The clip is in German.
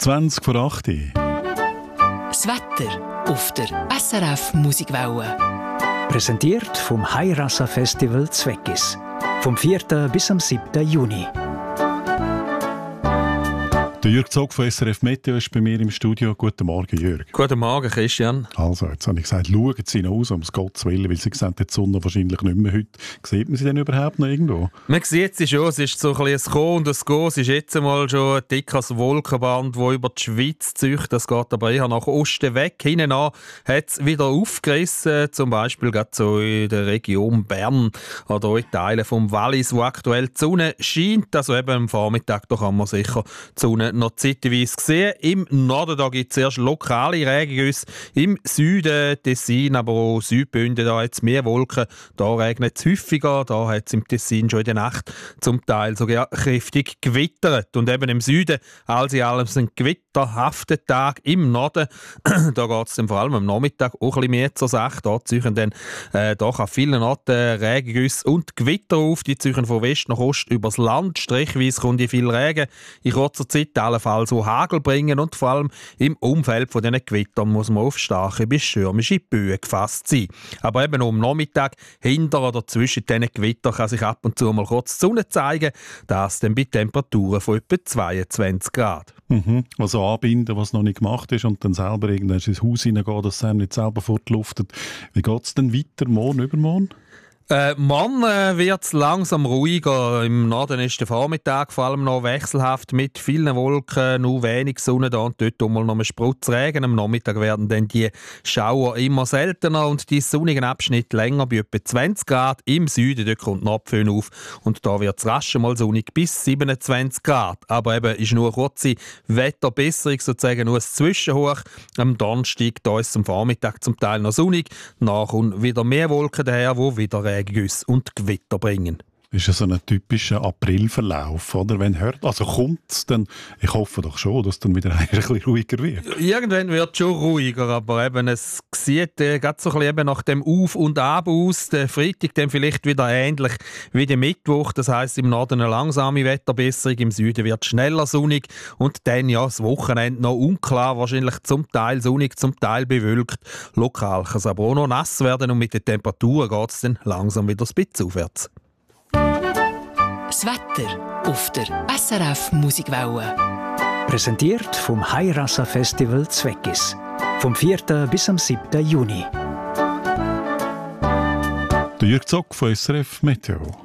20 vor 8 Uhr. Das Wetter auf der SRF Musikwelle. Präsentiert vom Hairasa Festival Zweckis. Vom 4. bis am 7. Juni. Der Jürg Zog von SRF Meteo ist bei mir im Studio. Guten Morgen, Jürg. Guten Morgen, Christian. Also, jetzt habe ich gesagt, schauen Sie noch aus, um Gottes Willen, weil Sie sehen die Sonne wahrscheinlich nicht mehr heute. Sieht man sie denn überhaupt noch irgendwo? Man sieht sie schon, es ist so ein bisschen ein Kommen und ein Gehen. Es ist jetzt einmal schon ein dickes Wolkenband, das über die Schweiz zieht. Das geht aber eher nach Osten weg. Hinten an hat es wieder aufgerissen, zum Beispiel gerade so in der Region Bern oder in Teilen vom Wallis, wo aktuell die Sonne scheint. Also eben am Vormittag, da kann man sicher die Sonne noch zeitweise sehen. Im Norden gibt es erst lokale Regengüsse. Im Süden, Tessin, aber auch Südbünden, da hat es mehr Wolken. Da regnet es häufiger. Da hat es im Tessin schon in der Nacht zum Teil sogar kräftig gewittert. Und eben im Süden, alles in allem sind gewitterhafte Tage. Im Norden, da geht es vor allem am Nachmittag auch ein bisschen mehr zur Sache. Da ziehen dann doch an vielen Orten Regengüsse und Gewitter auf. Die ziehen von West nach Ost übers Land. Strichweise kommt viel Regen. In kurzer Zeit allenfalls so Hagel bringen und vor allem im Umfeld von diesen Gewittern muss man auf starke bis stürmische Böen gefasst sein. Aber eben am Nachmittag hinter oder zwischen diesen Gewittern kann sich ab und zu mal kurz die Sonne zeigen. Das dann bei Temperaturen von etwa 22 Grad. Also anbinden, was noch nicht gemacht ist und dann selber irgendwann ins Haus hineingehen, dass es einem nicht selber fortluftet. Wie geht es denn weiter, morgen, übermorgen? Morgen wird es langsam ruhiger. Im Norden ist der Vormittag vor allem noch wechselhaft mit vielen Wolken, nur wenig Sonne da und dort mal noch ein Sprutzregen. Am Nachmittag werden dann die Schauer immer seltener und die sonnigen Abschnitte länger bei etwa 20 Grad. Im Süden dort kommt noch Föhn auf und da wird es rasch mal sonnig bis 27 Grad. Aber eben ist nur eine kurze Wetterbesserung, sozusagen nur ein Zwischenhoch. Am Donnerstag da ist es am Vormittag zum Teil noch sonnig. Danach kommt wieder mehr Wolken daher, wo wieder Regengüsse und Gewitter bringen. Ist ja so ein typischer Aprilverlauf, oder? Wenn hört, also kommt es dann, ich hoffe doch schon, dass es dann wieder ein bisschen ruhiger wird. Irgendwann wird es schon ruhiger, aber eben, es sieht gerade so ein bisschen eben nach dem Auf und Ab aus. Der Freitag dann vielleicht wieder ähnlich wie der Mittwoch, das heisst im Norden eine langsame Wetterbesserung, im Süden wird es schneller sonnig und dann ja das Wochenende noch unklar, wahrscheinlich zum Teil sonnig, zum Teil bewölkt. Lokal kann es aber auch noch nass werden und mit den Temperaturen geht es dann langsam wieder ein bisschen aufwärts. Das Wetter auf der SRF Musikwelle. Präsentiert vom Hairasa Festival Zweckis. Vom 4. bis am 7. Juni. Der Jürg Zog von SRF Meteo.